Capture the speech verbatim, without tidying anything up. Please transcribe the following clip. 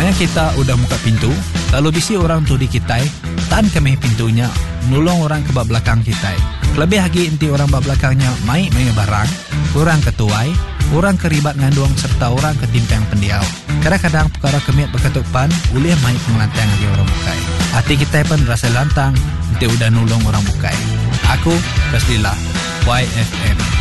Maya kita udah buka pintu, lalu bisi orang tu di kita, tan kami pintunya, nulong orang ke bawah belakang kita. Lebih lagi inti orang bawah belakangnya mai mai barang, orang ketuai, orang keribat nganduang serta orang ketimpang pendiau. Kadang-kadang perkara kemiat berketupan, ulih mai pengelantang lagi orang bukai. Hati kita pun rasa lantang, inti udah nulong orang bukai. Aku, Raslilah, Y F M.